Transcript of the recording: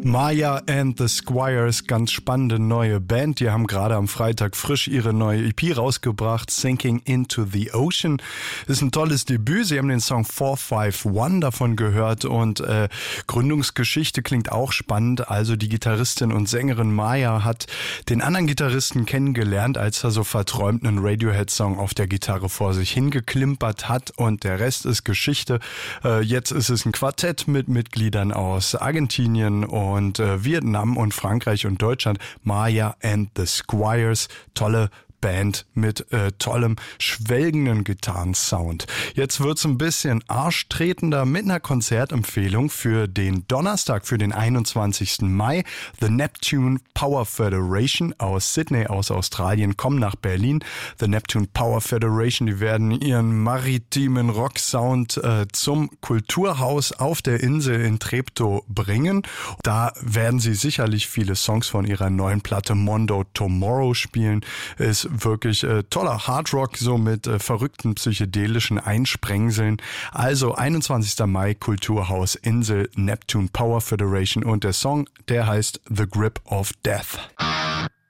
Maya and the Squires, ganz spannende neue Band. Die haben gerade am Freitag frisch ihre neue EP rausgebracht, Sinking into the Ocean. Ist ein tolles Debüt. Sie haben den Song 451 davon gehört und Gründungsgeschichte klingt auch spannend. Also die Gitarristin und Sängerin Maya hat den anderen Gitarristen kennengelernt, als er so verträumt einen Radiohead-Song auf der Gitarre vor sich hingeklimpert hat und der Rest ist Geschichte. Jetzt ist es ein Quartett mit Mitgliedern aus Argentinien und Vietnam und Frankreich und Deutschland. Maya and the Squires, tolle Band mit tollem, schwelgenden Gitarrensound. Jetzt wird's ein bisschen arschtretender mit einer Konzertempfehlung für den Donnerstag, für den 21. Mai. The Neptune Power Federation aus Sydney, aus Australien, kommen nach Berlin. The Neptune Power Federation, die werden ihren maritimen Rocksound zum Kulturhaus auf der Insel in Treptow bringen. Da werden sie sicherlich viele Songs von ihrer neuen Platte Mondo Tomorrow spielen. Es wirklich toller Hardrock, so mit verrückten psychedelischen Einsprengseln. Also 21. Mai, Kulturhaus Insel, Neptune Power Federation und der Song, der heißt The Grip of Death.